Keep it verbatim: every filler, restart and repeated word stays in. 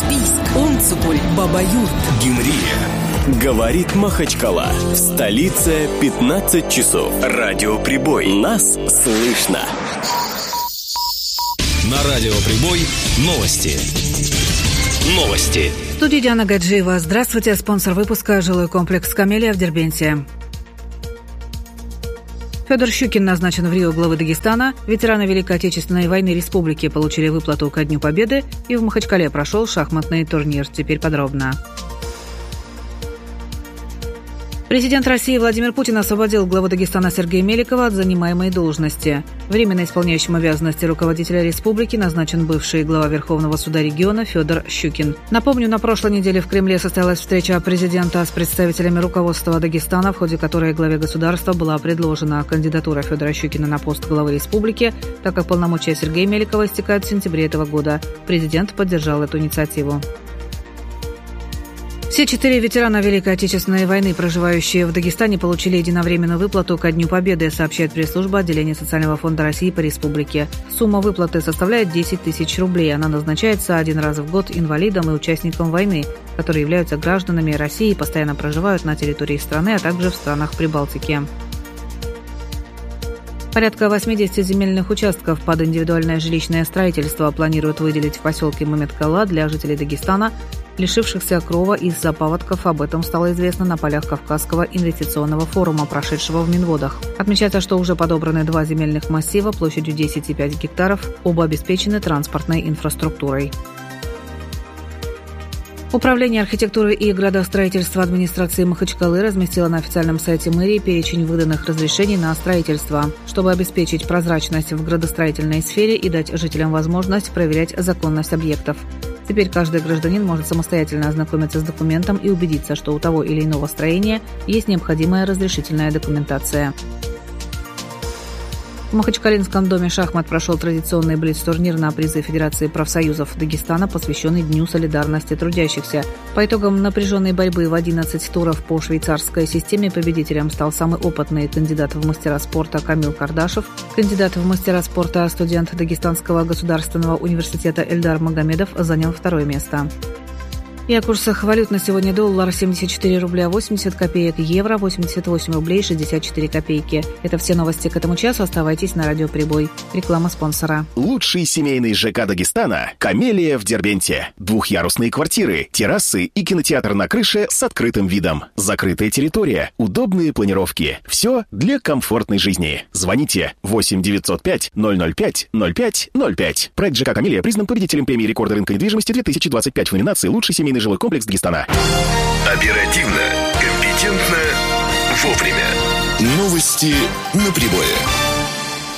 Каспийск, Онцополь, Баба-Юрт, Гюмрия. Говорит Махачкала. В столице пятнадцать часов. Радио Прибой. Нас слышно. На Радио Прибой новости. Новости. В студии Диана Гаджиева. Здравствуйте. Спонсор выпуска — жилой комплекс «Камелия» в Дербенте. Федор Щукин назначен в Рио главой Дагестана. Ветераны Великой Отечественной войны республики получили выплату ко Дню Победы. И в Махачкале прошел шахматный турнир. Теперь подробно. Президент России Владимир Путин освободил главу Дагестана Сергея Меликова от занимаемой должности. Временно исполняющим обязанности руководителя республики назначен бывший глава Верховного суда региона Федор Щукин. Напомню, на прошлой неделе в Кремле состоялась встреча президента с представителями руководства Дагестана, в ходе которой главе государства была предложена кандидатура Федора Щукина на пост главы республики, так как полномочия Сергея Меликова истекают в сентябре этого года. Президент поддержал эту инициативу. Все четыре ветерана Великой Отечественной войны, проживающие в Дагестане, получили единовременную выплату ко Дню Победы, сообщает пресс-служба отделения Социального фонда России по республике. Сумма выплаты составляет десять тысяч рублей. Она назначается один раз в год инвалидам и участникам войны, которые являются гражданами России и постоянно проживают на территории страны, а также в странах Прибалтики. Порядка восьмидесяти земельных участков под индивидуальное жилищное строительство планируют выделить в поселке Маметкала для жителей Дагестана, лишившихся крова из-за паводков. Об этом стало известно на полях Кавказского инвестиционного форума, прошедшего в Минводах. Отмечается, что уже подобраны два земельных массива площадью десять и пять гектаров, оба обеспечены транспортной инфраструктурой. Управление архитектуры и градостроительства администрации Махачкалы разместило на официальном сайте мэрии перечень выданных разрешений на строительство, чтобы обеспечить прозрачность в градостроительной сфере и дать жителям возможность проверять законность объектов. Теперь каждый гражданин может самостоятельно ознакомиться с документом и убедиться, что у того или иного строения есть необходимая разрешительная документация. В Махачкалинском доме шахмат прошел традиционный блиц-турнир на призы Федерации профсоюзов Дагестана, посвященный Дню солидарности трудящихся. По итогам напряженной борьбы в одиннадцать туров по швейцарской системе победителем стал самый опытный кандидат в мастера спорта Камил Кардашев. Кандидат в мастера спорта, студент Дагестанского государственного университета Эльдар Магомедов занял второе место. И о курсах валют на сегодня: доллар семьдесят четыре рубля восемьдесят копеек, евро восемьдесят восемь рублей шестьдесят четыре копейки. Это все новости к этому часу. Оставайтесь на Радио Прибой. Реклама спонсора. Лучший семейный ЖК Дагестана – «Камелия» в Дербенте. Двухъярусные квартиры, террасы и кинотеатр на крыше с открытым видом. Закрытая территория, удобные планировки. Все для комфортной жизни. Звоните восемь девятьсот пять ноль ноль пять ноль пять ноль пять. Проект ЖК «Камелия» признан победителем премии рекорда рынка недвижимости две тысячи двадцать пять в номинации «Лучший семейный жилой комплекс Дагестана». Оперативно, компетентно, вовремя. Новости на Прибое.